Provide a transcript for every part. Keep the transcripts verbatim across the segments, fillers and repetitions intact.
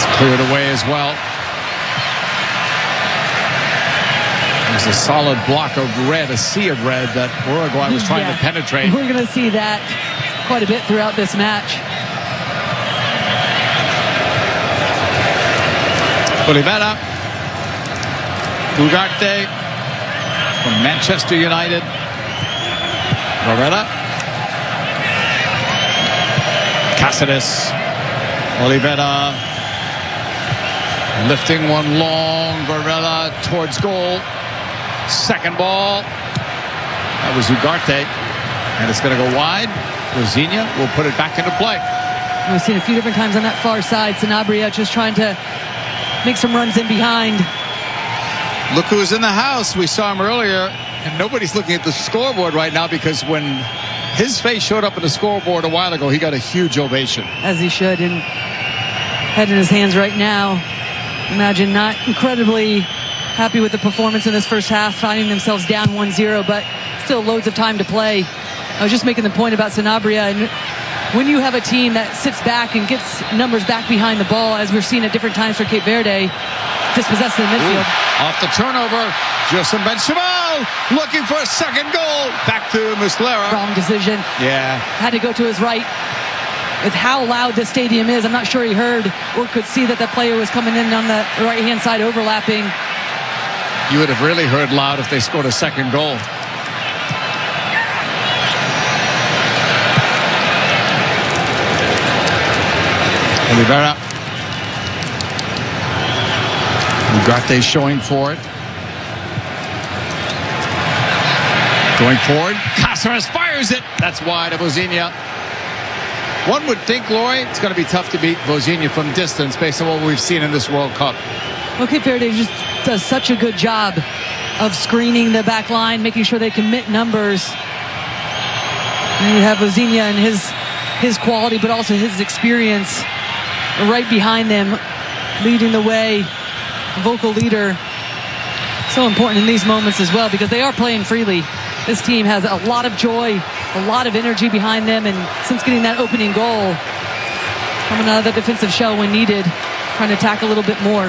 It's cleared away as well. There's a solid block of red, a sea of red that Uruguay was trying yeah. to penetrate. We're going to see that quite a bit throughout this match. Olivera, Ugarte from Manchester United. Varela, Cáceres, Olivera, lifting one long, Varela towards goal. Second ball, that was Ugarte, and it's going to go wide. Rosiña will put it back into play. We've seen a few different times on that far side. Sanabria just trying to make some runs in behind. Look who's in the house. We saw him earlier, and nobody's looking at the scoreboard right now because when his face showed up in the scoreboard a while ago, he got a huge ovation. As he should, and head in his hands right now. Imagine not incredibly happy with the performance in this first half, finding themselves down one zero, but still loads of time to play. I was just making the point about Sanabria, and when you have a team that sits back and gets numbers back behind the ball, as we're seeing at different times for Cape Verde, dispossessed in the midfield. Ooh, off the turnover, Joseph Benchamal looking for a second goal. Back to Muslera. Wrong decision. Yeah. Had to go to his right. With how loud the stadium is, I'm not sure he heard or could see that the player was coming in on the right-hand side overlapping. You would have really heard loud if they scored a second goal. Olivera. Ugarte showing for it. Going forward. Cáceres fires it. That's wide of Rosiña. One would think, Lori, it's going to be tough to beat Rosiña from distance based on what we've seen in this World Cup. Well, Cape Verde just does such a good job of screening the back line, making sure they commit numbers. And you have Rosiña and his, his quality, but also his experience right behind them, leading the way, vocal leader. So important in these moments as well because they are playing freely. This team has a lot of joy, a lot of energy behind them, and since getting that opening goal, coming out of the defensive shell when needed, trying to attack a little bit more.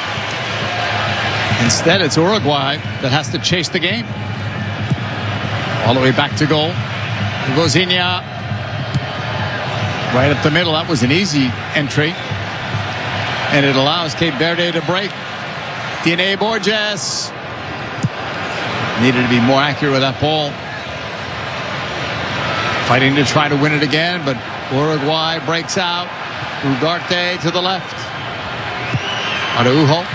Instead, it's Uruguay that has to chase the game. All the way back to goal. Rosiña right up the middle. That was an easy entry. And it allows Cape Verde to break. Diné Borges needed to be more accurate with that ball. Fighting to try to win it again, but Uruguay breaks out. Ugarte to the left. Araujo.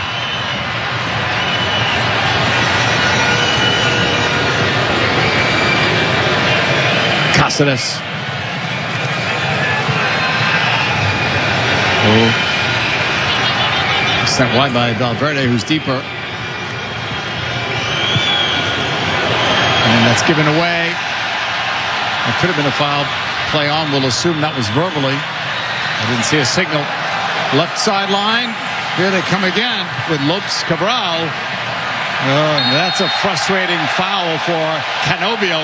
Cáceres. Oh. Sent wide by Valverde, who's deeper. And that's given away. It could have been a foul play on. We'll assume that was verbally. I didn't see a signal. Left sideline. Here they come again with Lopes Cabral. Oh, that's a frustrating foul for Canobio.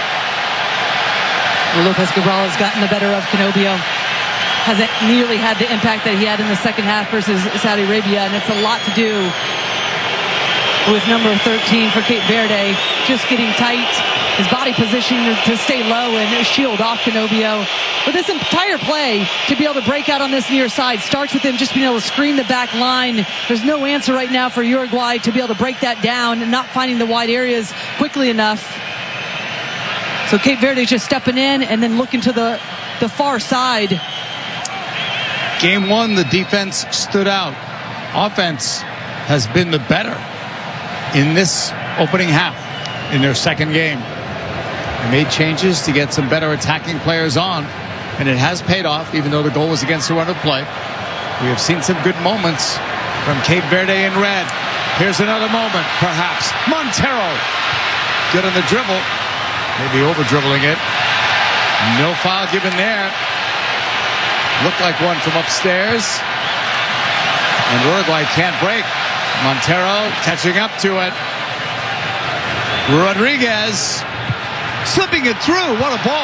Lopez Cabral has gotten the better of Canobio. Hasn't nearly had the impact that he had in the second half versus Saudi Arabia, and it's a lot to do with number thirteen for Cape Verde, just getting tight, his body position to stay low and shield off Canobio. But this entire play, to be able to break out on this near side, starts with him just being able to screen the back line. There's no answer right now for Uruguay to be able to break that down and not finding the wide areas quickly enough. So Cape Verde just stepping in and then looking to the, the far side. Game one, the defense stood out. Offense has been the better in this opening half in their second game. They made changes to get some better attacking players on, and it has paid off, even though the goal was against the run of play. We have seen some good moments from Cape Verde in red. Here's another moment, perhaps. Montero, good on the dribble. Maybe over-dribbling it. No foul given there. Looked like one from upstairs. And Uruguay can't break. Montero catching up to it. Rodriguez slipping it through. What a ball.